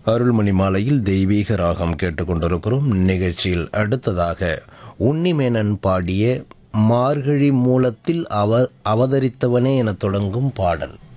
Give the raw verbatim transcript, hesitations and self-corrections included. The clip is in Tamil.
அருள்மணி மாலையில் தெய்வீக ராகம் கேட்டுக்கொண்டிருக்கிறோம். நிகழ்ச்சியில் அடுத்ததாக உன்னிமேனன் பாடிய மார்கழி மூலத்தில் அவ அவதரித்தவனே என தொடங்கும் பாடல்.